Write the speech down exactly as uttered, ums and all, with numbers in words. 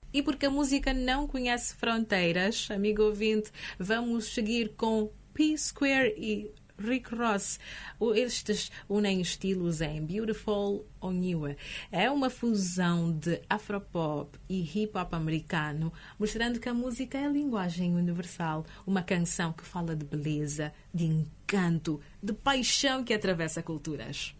E porque a música não conhece fronteiras, amigo ouvinte, vamos seguir com P-Square e Rick Ross. Estes unem estilos em Beautiful on You. É uma fusão de afropop e hip-hop americano, mostrando que a música é a linguagem universal. Uma canção que fala de beleza, de encanto, de paixão que atravessa culturas.